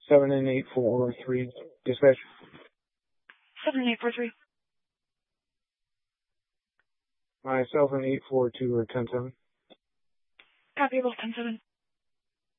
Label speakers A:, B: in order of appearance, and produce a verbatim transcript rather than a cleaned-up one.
A: seven and eight four three. Dispatch.
B: seven and eight four three.
A: Myself and eight four two or ten seven.
B: Copy, about ten seven.